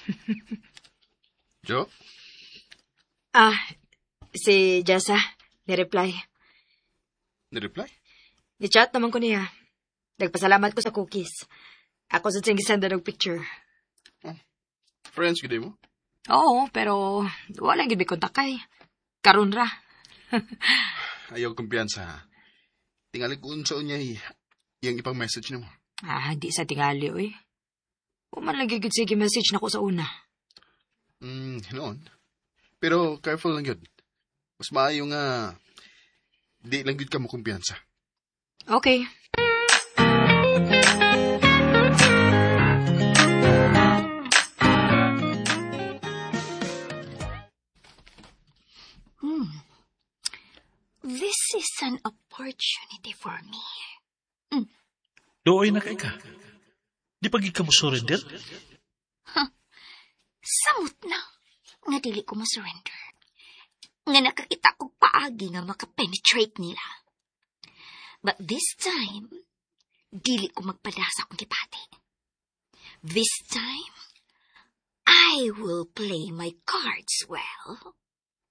Jo? Si Jessa, ni-reply. Ni-reply? Ni-chat naman ko niya. Nagpasalamat ko sa cookies. Ako sa singisanda ng picture. Friends, gede mo? Oo, pero wala gibi kontak kay. Karon ra. Ayaw kumpiyansa. Tingali ko unsa niya yung ipang message mo. Di sa tingali, oy. Human lang gigid sige message na ko sa una. Noon. Pero careful lang yun. Mas maayo nga, di lang yun ka mo kumpiyansa. Okay. This is an opportunity for me. Dooy na kay ka. Di pagig ka mo surrender? Samot na. Nga dili ko ma-surrender. Nga nakakita ko paagi nga makapenetrate nila. But this time, dili ko magpadasa kung kipati. This time, I will play my cards well.